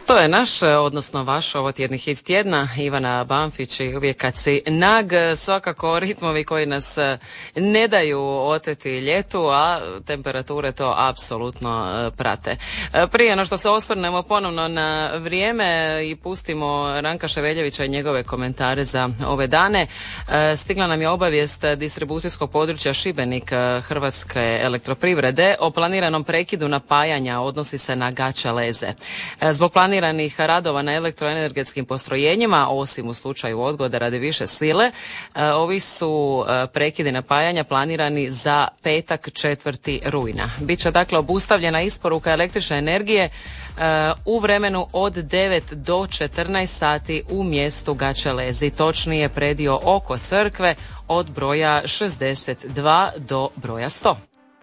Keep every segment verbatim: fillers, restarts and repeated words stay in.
To je naš, odnosno vaš ovo tjedni hit tjedna, Ivana Banfić, i uvijek kad si nag, svakako ritmovi koji nas ne daju oteti ljetu, a temperature to apsolutno prate. Prije no što se osvrnemo ponovno na vrijeme i pustimo Ranka Ševeljevića i njegove komentare za ove dane, stigla nam je obavijest distribucijskog područja Šibenik Hrvatske elektroprivrede o planiranom prekidu napajanja, odnosi se na Gaća-Leze. Zbog planiranih radova na elektroenergetskim postrojenjima, osim u slučaju odgode radi više sile, ovi su prekidi napajanja planirani za petak četvrti rujna. Biće dakle obustavljena isporuka električne energije u vremenu od devet do četrnaest sati u mjestu Gaća-Lezi, točnije predio oko crkve od broja šezdeset dva do broja sto.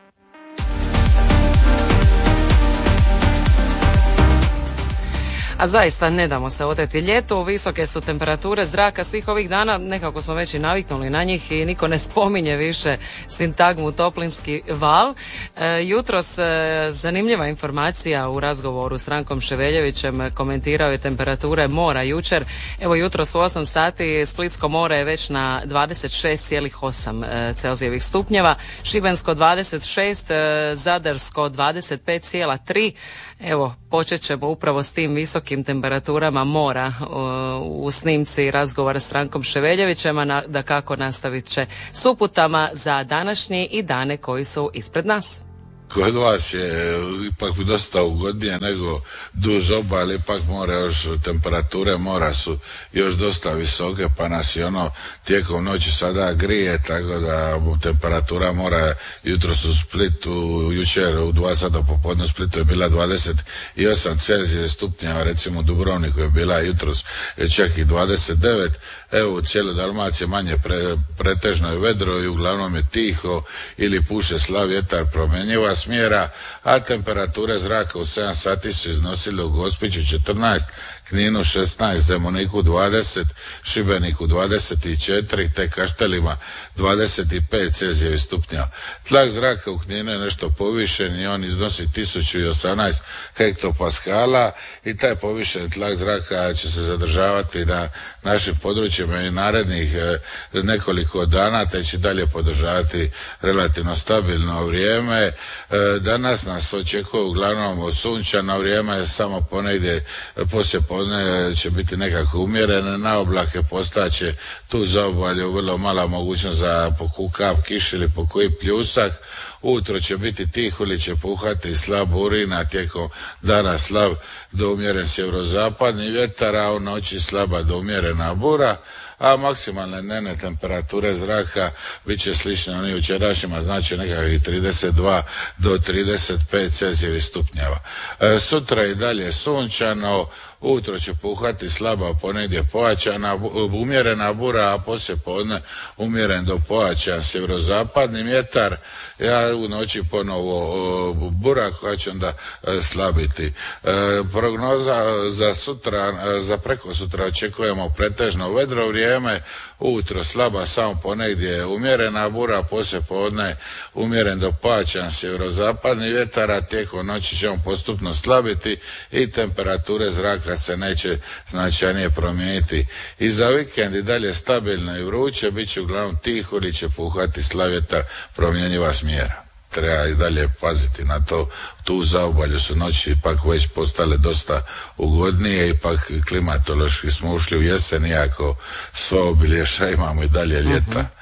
A zaista ne damo se oteti ljetu, visoke su temperature zraka svih ovih dana, nekako smo već i naviknuli na njih i niko ne spominje više sintagmu toplinski val. E, jutros e, zanimljiva informacija u razgovoru s Rankom Ševeljevićem, komentirao je temperature mora jučer. Evo jutros u osam sati Splitsko more je već na dvadeset šest zarez osam e, Celzijevih stupnjeva, Šibensko dvadeset šest, e, Zadarsko dvadeset pet zarez tri. Evo, počet ćemo upravo s tim visokim temperaturama mora u, u snimci razgovora s Rankom Ševeljevićem, a da kako nastavit će s uputama za današnji i dane koji su ispred nas. Kod vas je ipak dosta ugodnije nego duž obale, ipak mora još, temperature mora su još dosta visoke, pa nas i ono tijekom noći sada grije, tako da temperatura mora jutros u Splitu, jučer u dva sata popodne u Splitu je bila dvadeset osam Celzijeva stupnjeva, recimo u Dubrovniku je bila jutros čak i dvadeset devet. Evo u cijeloj Dalmaciji manje pre, pretežno je vedro i uglavnom je tiho ili puše slab vjetar, promjenjiva smjera, a temperature zraka u sedam sati su iznosile u Gospiću četrnaest, Kninu šesnaest, Zemuniku dvadeset, Šibeniku dvadeset četiri, te Kaštelima dvadeset pet Celzijevih stupnjeva. Tlak zraka u Kninu je nešto povišen i on iznosi tisuću osamnaest hektopaskala i taj povišen tlak zraka će se zadržavati na našim područjima i narednih e, nekoliko dana, te će dalje podržavati relativno stabilno vrijeme. E, danas nas očekuje uglavnom sunčano vrijeme, samo ponegdje poslije podne će biti nekako umjerene, na oblake postaće tu za obalju vrlo mala mogućnost za pokukav kiš ili pokoji pljusak. Ujutro će biti tiho ili će puhati slab urina, tijekom dana slab do umjeren sjeverozapadni vjetar, a u noći slaba do umjerena bura, a maksimalne dnevne temperature zraka bit će slične onim jučerašnjima, znači nekakvih trideset dva do trideset pet Celzijevih stupnjeva. E, sutra i dalje sunčano, ujutro će puhati slaba, ponegdje pojačana umjerena bura, a poslije podne umjeren do pojačan sjeverozapadni vjetar, ja u noći ponovo o, bura koja će onda e, slabiti. E, prognoza za sutra, e, za preko sutra očekujemo pretežno vedro vrijeme, ujutro slaba samo ponegdje umjerena bura, poslije podne umjeren do pojačan sjeverozapadni vjetar, a tijekom noći ćemo postupno slabiti i temperature zraka se neće značajnije promijeniti. I za vikend i dalje stabilno i vruće, bit će uglavnom tiho ili će puhati slab vjetar, promjenjiva smjera. Treba i dalje paziti na to. Tu u zaobalju su noći ipak već postale dosta ugodnije, ipak klimatološki smo ušli u jesen, iako sva obilježja imamo i dalje ljeta.